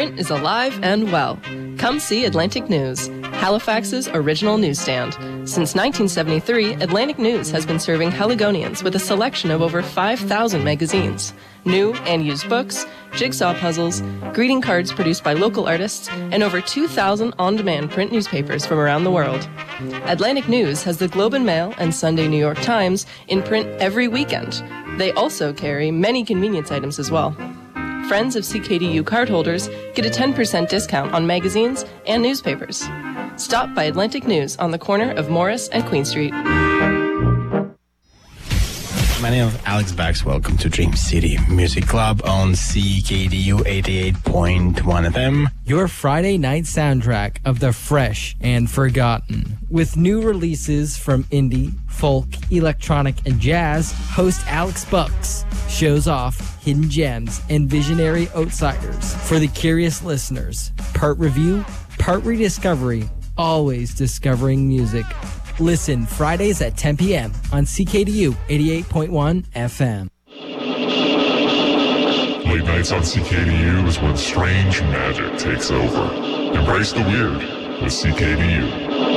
Print is alive and well. Come see Atlantic News, Halifax's original newsstand. Since 1973, Atlantic News has been serving Haligonians with a selection of over 5,000 magazines, new and used books, jigsaw puzzles, greeting cards produced by local artists, and over 2,000 on-demand print newspapers from around the world. Atlantic News has the Globe and Mail and Sunday New York Times in print every weekend. They also carry many convenience items as well. Friends of CKDU cardholders get a 10% discount on magazines and newspapers. Stop by Atlantic News on the corner of Morris and Queen Street. My name is Alex Bax. Welcome to Dream City Music Club on CKDU 88.1 FM. Your Friday night soundtrack of the fresh and forgotten. With new releases from indie, folk, electronic, and jazz, host Alex Bucks shows off hidden gems and visionary outsiders for the curious listeners. Part review, part rediscovery, always discovering music. Listen Fridays at 10 p.m. on CKDU 88.1 FM. Late nights on CKDU is when strange magic takes over. Embrace the weird with CKDU.